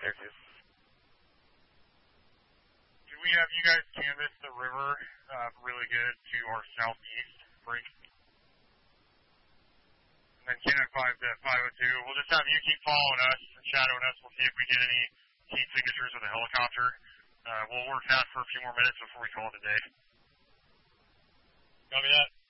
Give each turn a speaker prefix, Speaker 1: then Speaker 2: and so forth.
Speaker 1: There too.
Speaker 2: Do we have you guys canvass the river really good to our southeast break? And then Cannon 5 to 502. We'll just have you keep following us and shadowing us. We'll see if we get any heat signatures with a helicopter. We'll work that for a few more minutes before we call it a day. Copy that.